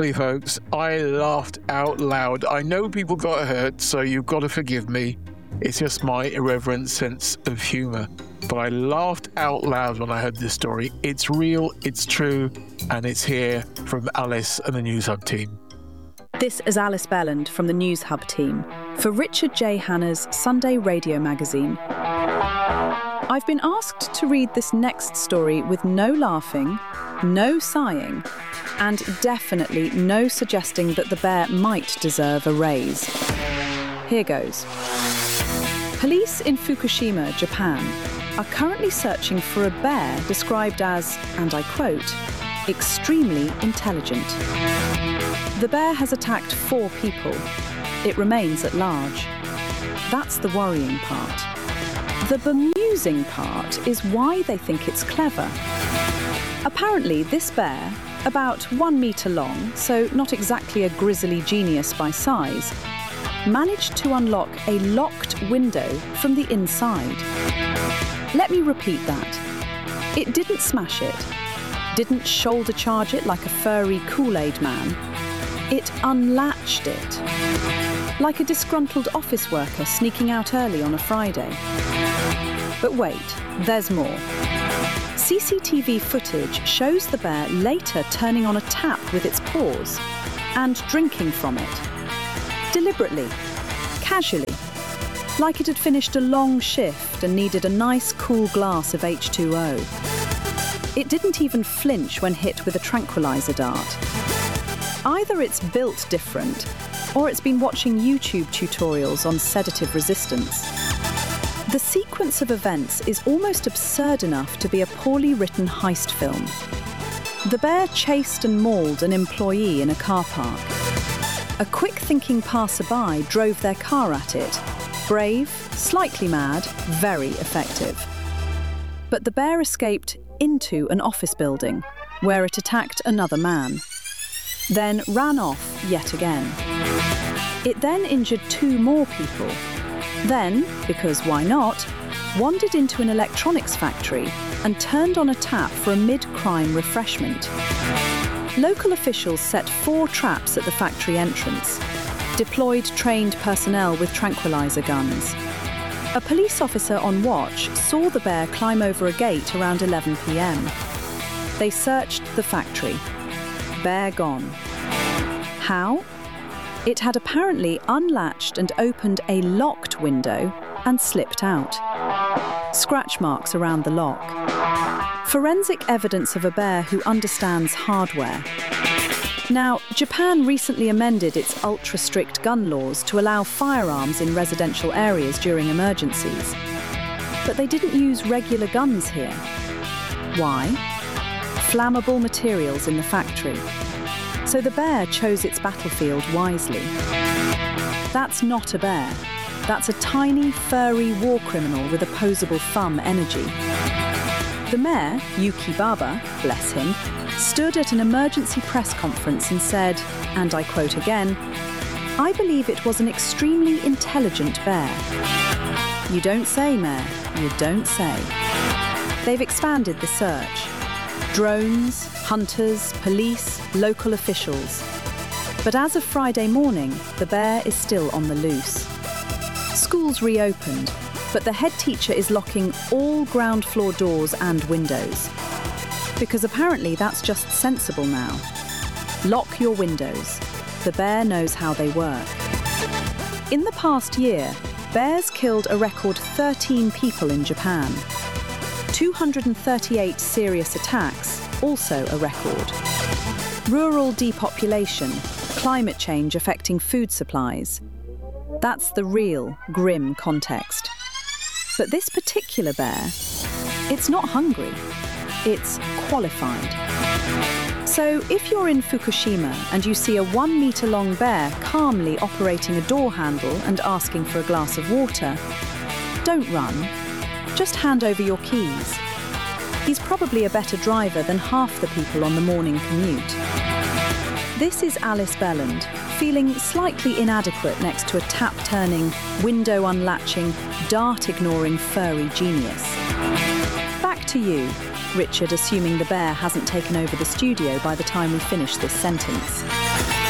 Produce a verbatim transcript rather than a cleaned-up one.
Hey folks, I laughed out loud. I know people got hurt, so you've got to forgive me. It's just my irreverent sense of humour. But I laughed out loud when I heard this story. It's real, it's true, and it's here from Alice and the News Hub team. This is Alice Belland from the News Hub team for Richard J. Hanna's Sunday Radio magazine. I've been asked to read this next story with no laughing, no sighing, and definitely no suggesting that the bear might deserve a raise. Here goes. Police in Fukushima, Japan, are currently searching for a bear described as, and I quote, extremely intelligent. The bear has attacked four people. It remains at large. That's the worrying part. The bemusing part is why they think it's clever. Apparently, this bear, about one metre long, so not exactly a grisly genius by size, managed to unlock a locked window from the inside. Let me repeat that. It didn't smash it, didn't shoulder charge it like a furry Kool-Aid man. It unlatched it, like a disgruntled office worker sneaking out early on a Friday. But wait, there's more. C C T V footage shows the bear later turning on a tap with its paws and drinking from it. Deliberately, casually, like it had finished a long shift and needed a nice cool glass of H two O. It didn't even flinch when hit with a tranquilizer dart. Either it's built different, or it's been watching YouTube tutorials on sedative resistance. The sequence of events is almost absurd enough to be a poorly written heist film. The bear chased and mauled an employee in a car park. A quick-thinking passerby drove their car at it. Brave, slightly mad, very effective. But the bear escaped into an office building, where it attacked another man. Then ran off yet again. It then injured two more people. Then, because why not, wandered into an electronics factory and turned on a tap for a mid-crime refreshment. Local officials set four traps at the factory entrance, deployed trained personnel with tranquilizer guns. A police officer on watch saw the bear climb over a gate around eleven p.m. They searched the factory. Bear gone. How? It had apparently unlatched and opened a locked window and slipped out. Scratch marks around the lock. Forensic evidence of a bear who understands hardware. Now, Japan recently amended its ultra-strict gun laws to allow firearms in residential areas during emergencies. But they didn't use regular guns here. Why? Flammable materials in the factory. So the bear chose its battlefield wisely. That's not a bear. That's a tiny, furry war criminal with opposable thumb energy. The mayor, Yuki Baba, bless him, stood at an emergency press conference and said, and I quote again, "I believe it was an extremely intelligent bear." You don't say, Mayor, you don't say. They've expanded the search. Drones, hunters, police, local officials. But as of Friday morning, the bear is still on the loose. Schools reopened, but the head teacher is locking all ground floor doors and windows. Because apparently that's just sensible now. Lock your windows. The bear knows how they work. In the past year, bears killed a record thirteen people in Japan. two hundred thirty-eight serious attacks, also a record. Rural depopulation, climate change affecting food supplies. That's the real, grim context. But this particular bear, it's not hungry, it's qualified. So if you're in Fukushima and you see a one metre long bear calmly operating a door handle and asking for a glass of water, don't run. Just hand over your keys. He's probably a better driver than half the people on the morning commute. This is Alice Belland, feeling slightly inadequate next to a tap-turning, window-unlatching, dart-ignoring furry genius. Back to you, Richard, assuming the bear hasn't taken over the studio by the time we finish this sentence.